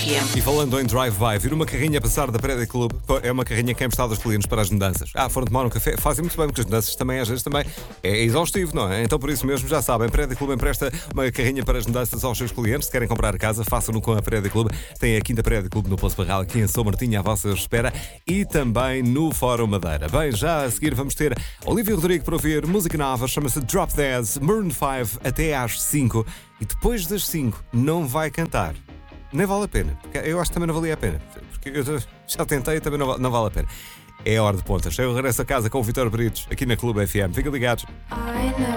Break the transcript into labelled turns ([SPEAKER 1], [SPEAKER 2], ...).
[SPEAKER 1] FM.
[SPEAKER 2] E falando em drive-by, vir uma carrinha passar da Prédia Clube é uma carrinha que é emprestada aos clientes para as mudanças. Foram tomar um café, fazem muito bem, porque as mudanças também, às vezes, também é exaustivo, não é? Então, por isso mesmo, já sabem, a Prédia Clube empresta uma carrinha para as mudanças aos seus clientes. Se querem comprar casa, façam-no com a Prédia Clube. Tem a quinta Prédia Clube no Poço Barral, aqui em São Martinho, à vossa espera, e também no Fórum Madeira. Bem, já a seguir vamos ter Olivia Rodrigo para ouvir música nova, chama-se Drop Dead, Maroon 5, até às 5. E depois das 5 não vai cantar. Nem vale a pena. Eu acho que também não valia a pena. Porque eu já tentei e também não vale a pena. É a hora de pontas. Eu regresso a casa com o Vitor Britos, aqui na Clube FM. Fiquem ligados.